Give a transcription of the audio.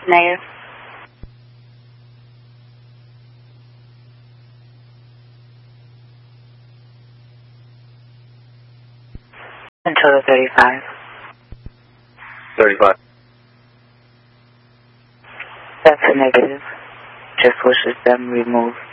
Negative. Until 35. 35. That's a negative. Just wishes them removed.